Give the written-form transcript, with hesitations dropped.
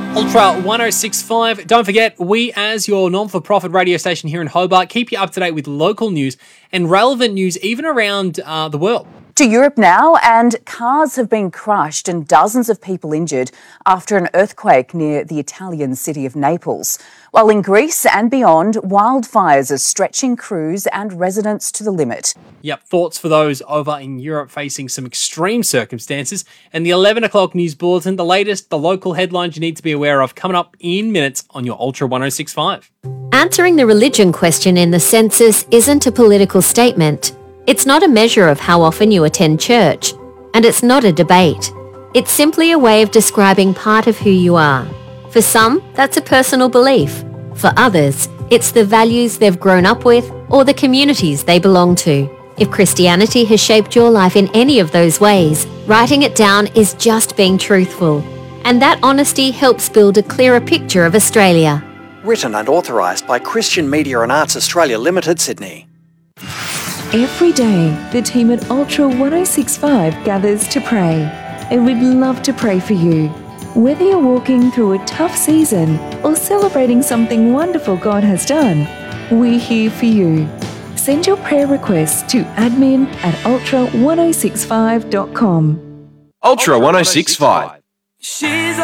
Ultra 1065. Don't forget, we as your non-for-profit radio station here in Hobart keep you up to date with local news and relevant news even around the world. To Europe now, and cars have been crushed and dozens of people injured after an earthquake near the Italian city of Naples. While in Greece and beyond, wildfires are stretching crews and residents to the limit. Yep, thoughts for those over in Europe facing some extreme circumstances. And the 11 o'clock news bulletin, the latest, the local headlines you need to be aware of, coming up in minutes on your Ultra 1065. Answering the religion question in the census isn't a political statement. It's not a measure of how often you attend church, and it's not a debate. It's simply a way of describing part of who you are. For some, that's a personal belief. For others, it's the values they've grown up with or the communities they belong to. If Christianity has shaped your life in any of those ways, writing it down is just being truthful. And that honesty helps build a clearer picture of Australia. Written and authorised by Christian Media and Arts Australia Limited, Sydney. Every day, the team at Ultra 1065 gathers to pray, and we'd love to pray for you. Whether you're walking through a tough season or celebrating something wonderful God has done, we're here for you. Send your prayer requests to admin@ultra1065.com. Ultra 1065.